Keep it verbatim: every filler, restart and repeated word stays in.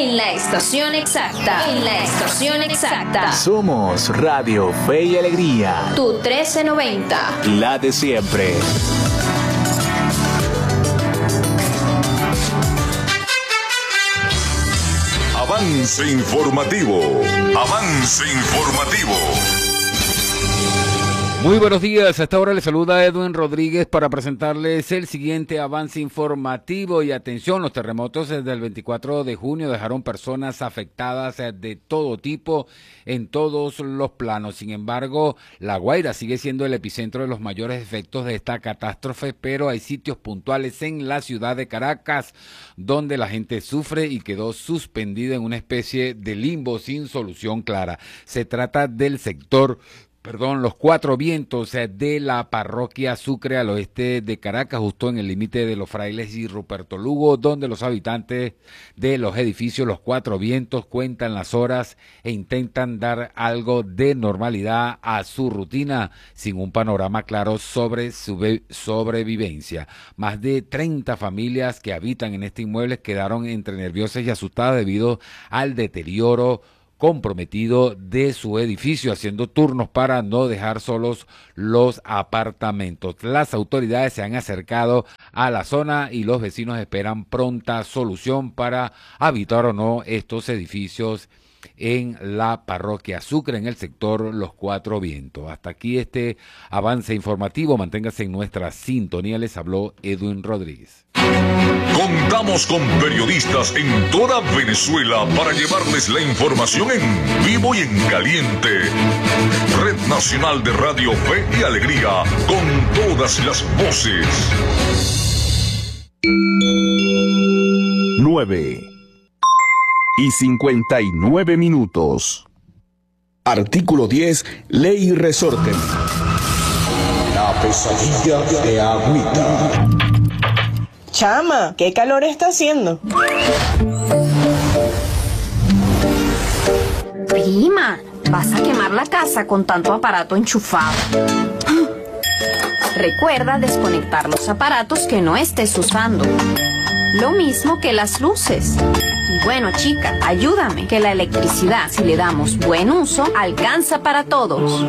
En la estación exacta. En la estación exacta. Somos Radio Fe y Alegría. Tu trece noventa. La de siempre. Avance informativo. Avance informativo. Muy buenos días, a esta hora les saluda Edwin Rodríguez para presentarles el siguiente avance informativo. Y atención, los terremotos desde el veinticuatro de junio dejaron personas afectadas de todo tipo en todos los planos. Sin embargo, La Guaira sigue siendo el epicentro de los mayores efectos de esta catástrofe, pero hay sitios puntuales en la ciudad de Caracas donde la gente sufre y quedó suspendida en una especie de limbo sin solución clara. Se trata del sector Perdón, los Cuatro Vientos de la parroquia Sucre al oeste de Caracas, justo en el límite de Los Frailes y Ruperto Lugo, donde los habitantes de los edificios Los Cuatro Vientos cuentan las horas e intentan dar algo de normalidad a su rutina, sin un panorama claro sobre su sobrevivencia. Más de treinta familias que habitan en este inmueble quedaron entre nerviosas y asustadas debido al deterioro comprometido de su edificio, haciendo turnos para no dejar solos los apartamentos. Las autoridades se han acercado a la zona y los vecinos esperan pronta solución para habitar o no estos edificios en la parroquia Sucre, en el sector Los Cuatro Vientos. Hasta aquí este avance informativo. Manténgase en nuestra sintonía. Les habló Edwin Rodríguez. Contamos con periodistas en toda Venezuela para llevarles la información en vivo y en caliente. Red Nacional de Radio Fe y Alegría, con todas las voces. nueve y cincuenta y nueve minutos. Artículo diez, Ley y Resorte. La pesadilla de Agüita. Chama, ¿qué calor está haciendo? Prima, vas a quemar la casa con tanto aparato enchufado. Recuerda desconectar los aparatos que no estés usando. Lo mismo que las luces. Y bueno, chica, ayúdame, que la electricidad, si le damos buen uso, alcanza para todos.